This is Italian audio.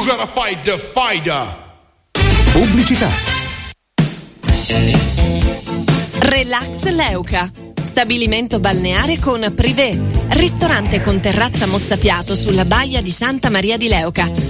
gotta fight the fighter. Pubblicità. Relax Leuca. Stabilimento balneare con privé. Ristorante con terrazza mozzafiato sulla baia di Santa Maria di Leuca.